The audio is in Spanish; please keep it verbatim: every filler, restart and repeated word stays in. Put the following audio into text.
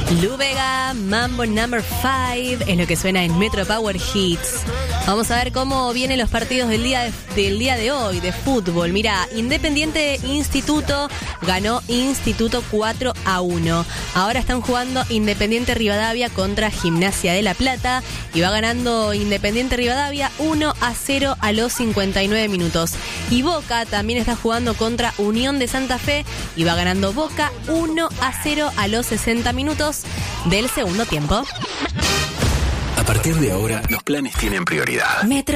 Lu Bega, Mambo Number five, es lo que suena en Metro Power Hits. Vamos a ver cómo vienen los partidos del día de, del día de hoy, de fútbol. Mira, Independiente Instituto ganó Instituto cuatro a uno. Ahora están jugando Independiente Rivadavia contra Gimnasia de La Plata y va ganando Independiente Rivadavia uno a cero a los cincuenta y nueve minutos. Y Boca también está jugando contra Unión de Santa Fe y va ganando Boca uno a cero a los sesenta minutos del segundo tiempo. A partir de ahora, los planes tienen prioridad. Metro